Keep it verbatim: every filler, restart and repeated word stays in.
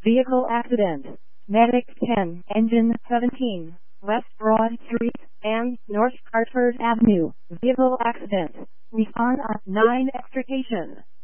Vehicle accident. Medic ten, Engine seventeen, West Broad Street and North Hartford Avenue. Vehicle accident. Respond at nine extrication.